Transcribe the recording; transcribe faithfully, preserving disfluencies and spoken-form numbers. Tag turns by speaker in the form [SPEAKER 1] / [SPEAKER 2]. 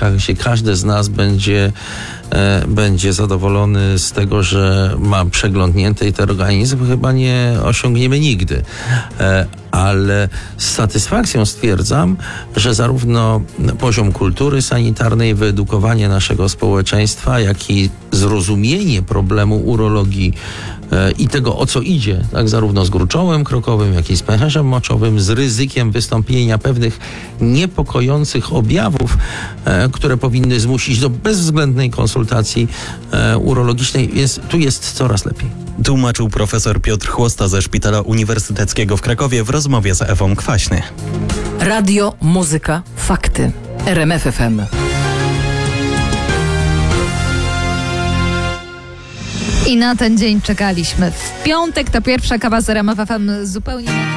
[SPEAKER 1] jeśli każdy z nas będzie, e, będzie zadowolony z tego, że ma przeglądnięty ten organizm, chyba nie osiągniemy nigdy. E, ale z satysfakcją stwierdzam, że zarówno poziom kultury sanitarnej, wyedukowanie naszego społeczeństwa, jak i zrozumienie problemu urologii e, i tego, o co idzie, tak, zarówno z gruczołem krokowym, jak i z pęcherzem moczowym, z ryzykiem wystąpienia pewnych niepokojących objawów, e, które powinny zmusić do bezwzględnej konsultacji e, urologicznej, więc tu jest coraz lepiej.
[SPEAKER 2] Tłumaczył profesor Piotr Chłosta ze Szpitala Uniwersyteckiego w Krakowie w rozmowie z Ewą Kwaśny.
[SPEAKER 3] Radio, muzyka, fakty. R M F F M.
[SPEAKER 4] I na ten dzień czekaliśmy. W piątek ta pierwsza kawa z R M F F M zupełnie...